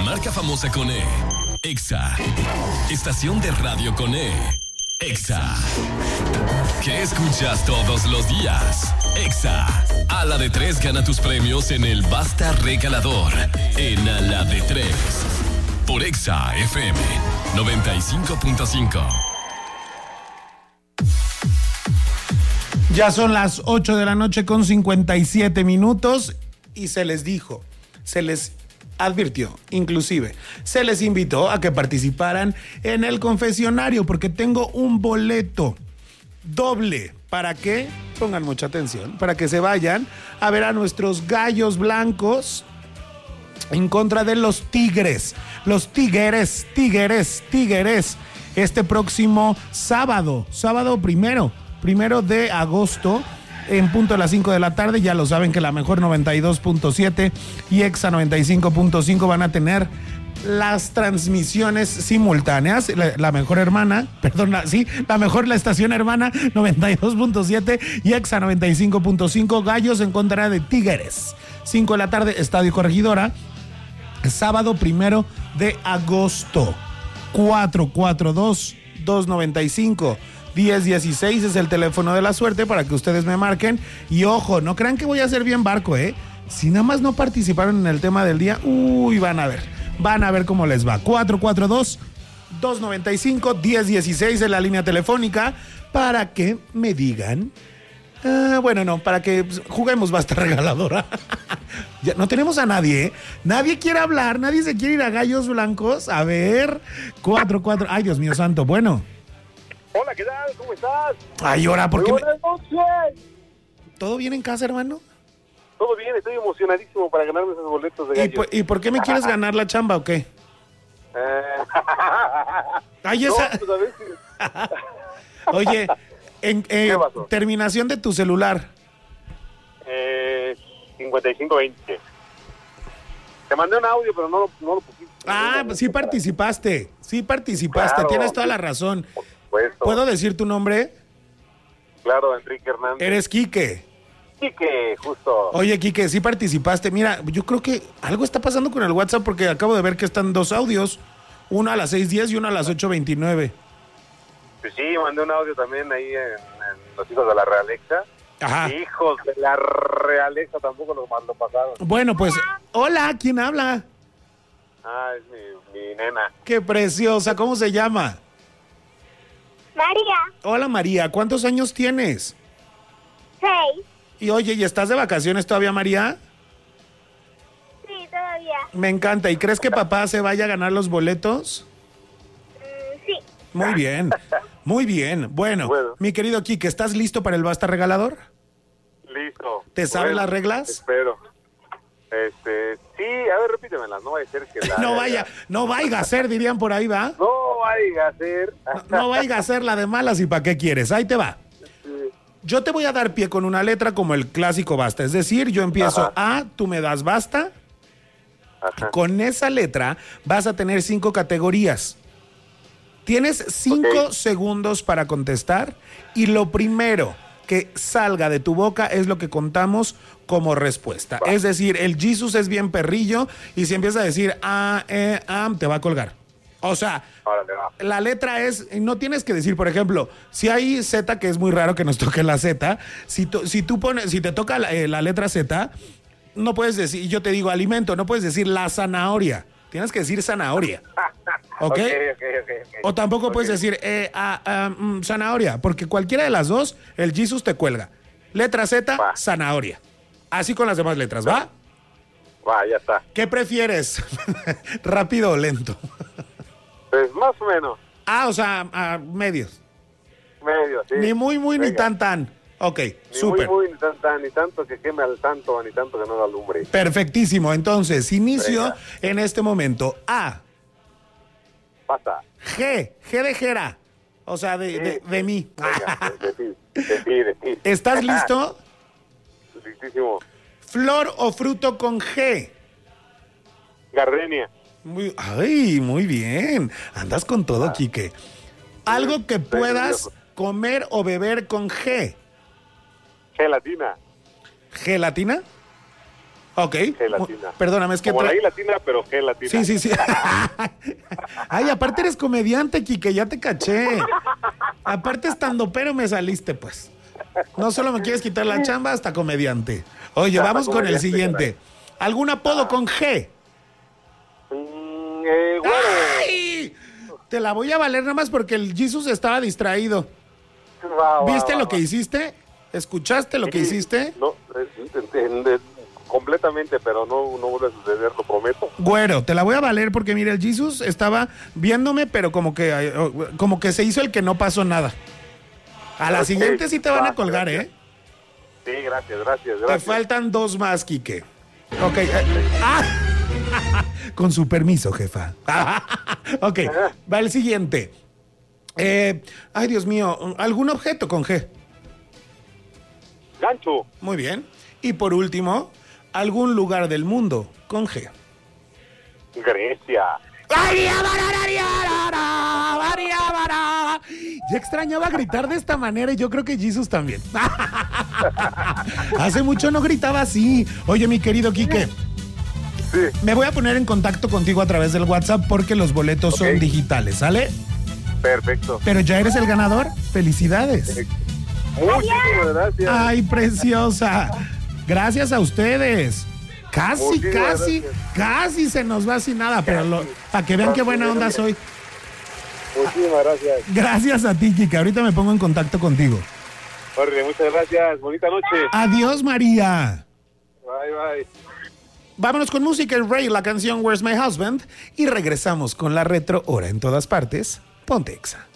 marca famosa con E. Exa. Estación de radio con E. Exa. ¿Qué escuchas todos los días? Exa. A la de 3 gana tus premios en el Basta Regalador. En A la de 3. Por Exa FM 95.5. Ya son las 8 de la noche con 57 minutos y se les dijo, se les advirtió, inclusive, se les invitó a que participaran en el confesionario porque tengo un boleto doble. ¿Para qué? Pongan mucha atención, para que se vayan a ver a nuestros gallos blancos en contra de los Tigres. Los Tigres. Este próximo sábado primero de agosto, en punto de las 5 de la tarde. Ya lo saben que la mejor 92.7 y Exa 95.5 van a tener las transmisiones simultáneas. La mejor la estación hermana 92.7 y Exa 95.5. Gallos en contra de Tigres. 5 de la tarde, Estadio Corregidora. Sábado 1 de agosto. 442-295-1016 es el teléfono de la suerte para que ustedes me marquen. Y ojo, no crean que voy a ser bien barco, Si nada más no participaron en el tema del día, van a ver cómo les va. 442-295-1016 en la línea telefónica para que me digan. Para que juguemos Basta Regaladora. Ya no tenemos a nadie, Nadie quiere hablar, nadie se quiere ir a Gallos Blancos. A ver, 4. Ay, Dios mío santo, bueno. Hola, ¿qué tal? ¿Cómo estás? Ay, ahora, ¿por qué? Buenas noches. ¿Todo bien en casa, hermano? Todo bien, estoy emocionadísimo para ganarme esos boletos de gallos. ¿Y por qué me quieres ganar la chamba o qué? Ay, esa... No, pues a ver si... Oye, ¿qué pasó? Terminación de tu celular. 5520. Te mandé un audio, pero no lo pusiste. Sí participaste. Claro, tienes toda la razón. Por supuesto. ¿Puedo decir tu nombre? Claro, Enrique Hernández. Eres Quique. Quique, justo. Oye, Quique, sí participaste. Mira, yo creo que algo está pasando con el WhatsApp porque acabo de ver que están 2 audios. Uno a las 6:10 y uno a las 8:29. Pues sí, mandé un audio también ahí en Los Hijos de la Realexa. Ajá. Hijos de la Realexa tampoco lo pasaron. Bueno, pues, hola, ¿quién habla? Es mi nena. Qué preciosa, ¿cómo se llama? María. Hola, María, ¿cuántos años tienes? 6. Y oye, ¿y estás de vacaciones todavía, María? Sí, todavía. Me encanta. ¿Y crees que papá se vaya a ganar los boletos? Sí. Muy bien, muy bien. Bueno, mi querido Quique, ¿estás listo para el Basta Regalador? Listo. ¿Te sabes las reglas? Espero. Sí, a ver, repítemelas, no vaya a ser que la... no vaya a ser, dirían por ahí, ¿va? No vaya a ser. No vaya a ser la de malas, ¿y para qué quieres? Ahí te va. Sí. Yo te voy a dar pie con una letra como el clásico basta. Es decir, yo empiezo A, tú me das basta. Ajá. Con esa letra vas a tener 5 categorías. Tienes 5 segundos para contestar y lo primero que salga de tu boca es lo que contamos como respuesta. Es decir, el Jesus es bien perrillo y si empieza a decir te va a colgar. O sea, la letra es, no tienes que decir, por ejemplo, si hay Z, que es muy raro que nos toque la Z, si te toca la letra Z, no puedes decir, yo te digo alimento, no puedes decir la zanahoria, tienes que decir zanahoria. ¿Ok? O tampoco puedes decir zanahoria, porque cualquiera de las dos, el Jesus te cuelga. Letra Z, zanahoria. Así con las demás letras, ¿va? Va, ya está. ¿Qué prefieres? ¿Rápido o lento? Pues más o menos. O sea, medios. Medio, sí. Ni muy, muy, Venga. ni tan, tan. Ok, súper. Ni muy, ni tan, ni tanto que queme al santo, ni tanto que no lo alumbre. Perfectísimo. Entonces, inicio Venga. en este momento. A. Pasa. G de Jera. O sea, de mí. Venga, de ti. ¿Estás listo? Listísimo. Flor o fruto con G. Gardenia. Muy bien. Andas con todo, Quique. Algo que puedas comer o beber con G. Gelatina. ¿Gelatina? Ok. Gelatina. Perdóname, es que... Como la I latina, pero G latina. Sí, sí, sí. Ay, aparte eres comediante, Quique, ya te caché. Aparte estando pero me saliste, pues. No solo me quieres quitar la chamba, hasta comediante. Oye, vamos con el siguiente. ¿Algún apodo con G? Bueno. ¡Ay! Te la voy a valer nada más porque el Jesus estaba distraído. ¿Viste lo que hiciste? ¿Escuchaste lo que hiciste? No, completamente, pero no vuelve a suceder, lo prometo. Güero, te la voy a valer porque mira, el Jesus estaba viéndome, pero como que se hizo el que no pasó nada. A la siguiente sí te van a colgar, gracias. ¿eh? Sí, gracias. Te faltan 2 más, Quique. Ok. Con su permiso, jefa. Ok, va el siguiente. Ay, Dios mío, ¿algún objeto con G? Gancho. Muy bien. Y por último, ¿algún lugar del mundo con G? Grecia. Ya extrañaba gritar de esta manera y yo creo que Jesus también. Hace mucho no gritaba así. Oye, mi querido Quique. Sí. Me voy a poner en contacto contigo a través del WhatsApp porque los boletos son digitales, ¿sale? Perfecto. Pero ya eres el ganador. Felicidades. Muchísimas gracias. Ay, preciosa. Gracias a ustedes. Casi se nos va sin nada, pero para que vean qué buena onda soy. Muchísimas gracias. Gracias a ti, Kika. Ahorita me pongo en contacto contigo. Jorge, muchas gracias. Bonita noche. Adiós, María. Bye. Vámonos con música, el Rey, la canción Where's My Husband, y regresamos con la retro hora en todas partes. Ponte Exa.